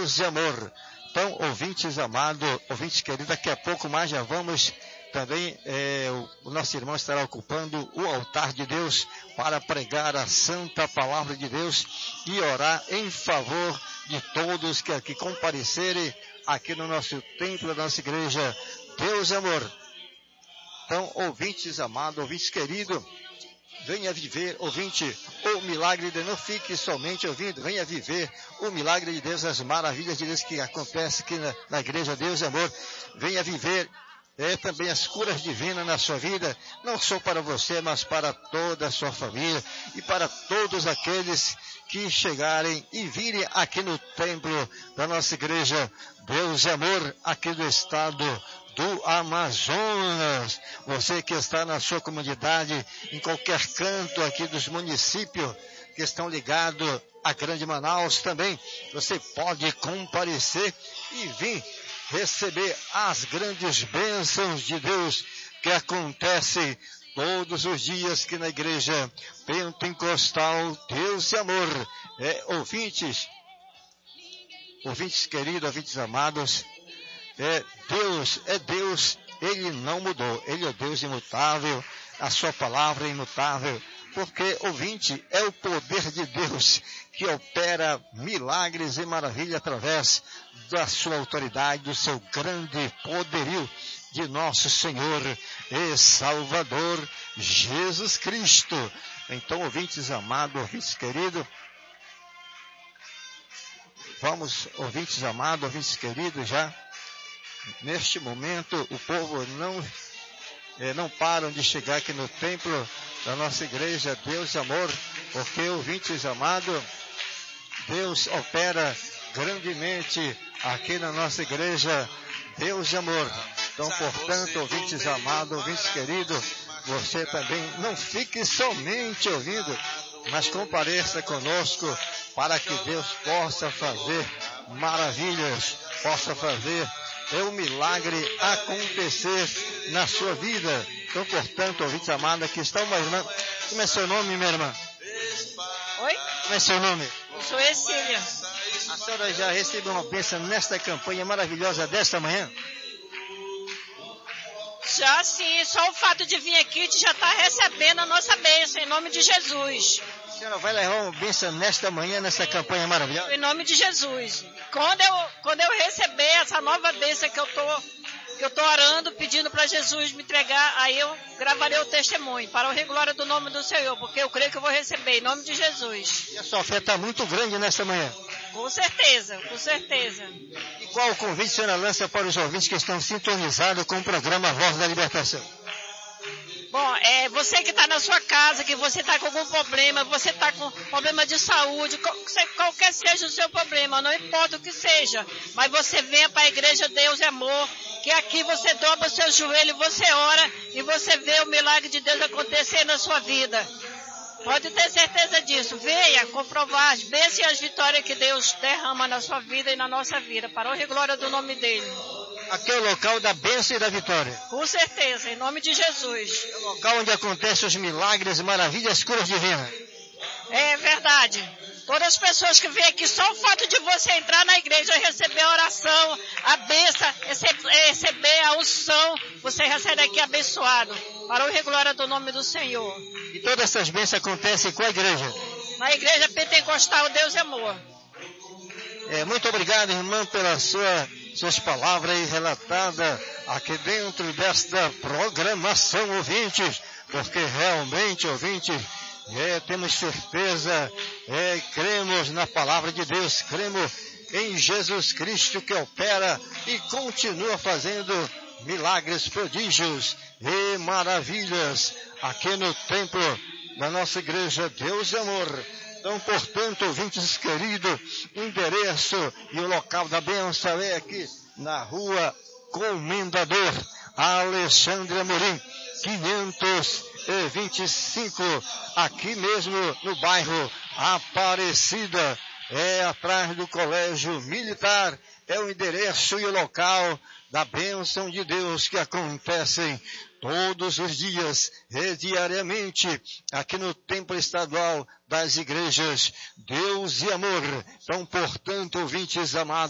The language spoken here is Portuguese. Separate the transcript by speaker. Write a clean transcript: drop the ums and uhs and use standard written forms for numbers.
Speaker 1: Deus e amor. Então, ouvintes amados, ouvintes queridos, daqui a pouco mais já vamos também, o nosso irmão estará ocupando o altar de Deus para pregar a santa palavra de Deus e orar em favor de todos que aqui comparecerem aqui no nosso templo, da nossa igreja. Deus e amor. Então, ouvintes amados, ouvintes queridos, venha viver, ouvinte, o milagre de Deus. Não fique somente ouvindo, venha viver o milagre de Deus, as maravilhas de Deus que acontecem aqui na igreja. Deus e amor. Venha viver também as curas divinas na sua vida, não só para você, mas para toda a sua família e para todos aqueles que chegarem e virem aqui no templo da nossa igreja. Deus e amor, aqui do estado do Amazonas. Você que está na sua comunidade, em qualquer canto aqui dos municípios que estão ligados à Grande Manaus também, você pode comparecer e vir receber as grandes bênçãos de Deus que acontecem todos os dias aqui na igreja pentecostal. Deus e amor. Ouvintes queridos, ouvintes amados, Deus, Ele não mudou, Ele é Deus imutável, a sua palavra é imutável, porque, ouvinte, é o poder de Deus que opera milagres e maravilhas através da sua autoridade, do seu grande poderio de nosso Senhor e Salvador Jesus Cristo. Então, ouvintes amados, ouvintes queridos, vamos, ouvintes amados, ouvintes queridos, já neste momento o povo não param de chegar aqui no templo da nossa igreja. Deus e amor, porque, ouvintes amados, Deus opera grandemente aqui na nossa igreja. Deus e amor. Então, portanto, ouvintes amados, ouvintes queridos, você também não fique somente ouvindo, mas compareça conosco para que Deus possa fazer maravilhas, possa fazer um milagre acontecer na sua vida. Então, portanto, ouvintes amados, aqui está uma irmã. Como é seu nome, minha irmã?
Speaker 2: Oi?
Speaker 1: Como é seu nome?
Speaker 2: Eu sou Exília.
Speaker 1: A senhora já recebeu uma bênção nesta campanha maravilhosa desta manhã?
Speaker 2: Já sim, só o fato de vir aqui já está recebendo a nossa bênção, em nome de Jesus.
Speaker 1: A senhora vai levar uma bênção nesta manhã, nessa campanha maravilhosa?
Speaker 2: Em nome de Jesus. Quando eu receber essa nova bênção que eu tô orando, pedindo para Jesus me entregar, aí eu gravarei o testemunho, para a honra e glória do nome do Senhor, porque eu creio que eu vou receber, em nome de Jesus.
Speaker 1: E a sua fé está muito grande nesta manhã?
Speaker 2: Com certeza, com certeza.
Speaker 1: E qual o convite a senhora lança para os ouvintes que estão sintonizados com o programa Voz da Libertação?
Speaker 2: Bom, você que está na sua casa, que você está com algum problema, você está com problema de saúde, qualquer seja o seu problema, não importa o que seja, mas você venha para a igreja Deus é Amor, que aqui você dobra o seu joelho, você ora e você vê o milagre de Deus acontecer na sua vida. Pode ter certeza disso. Venha comprovar as bênçãos e as vitórias que Deus derrama na sua vida e na nossa vida, para a honra e glória do nome dele.
Speaker 1: Aqui é o local da bênção e da vitória.
Speaker 2: Com certeza, em nome de Jesus.
Speaker 1: É o local onde acontecem os milagres, maravilhas, curas divinas.
Speaker 2: É verdade. Todas as pessoas que vêm aqui, só o fato de você entrar na igreja e receber a oração, a bênção, receber a unção, você recebe aqui abençoado. Para a honra e glória do nome do Senhor.
Speaker 1: E todas essas bênçãos acontecem com a igreja?
Speaker 2: Na igreja pentecostal Deus é Amor.
Speaker 1: Muito obrigado, irmã, pelas suas palavras aí relatadas aqui dentro desta programação, ouvintes, porque realmente, ouvintes, temos certeza, cremos na palavra de Deus, cremos em Jesus Cristo que opera e continua fazendo milagres, prodígios e maravilhas aqui no templo da nossa igreja Deus e Amor. Então, portanto, ouvintes queridos, o endereço e o local da bênção é aqui na rua Comendador Alexandre Amorim, 525, aqui mesmo no bairro Aparecida, atrás do Colégio Militar, é o endereço e o local da bênção de Deus que acontecem todos os dias e diariamente aqui no Templo Estadual das Igrejas Deus e Amor. Então, portanto, ouvintes amados,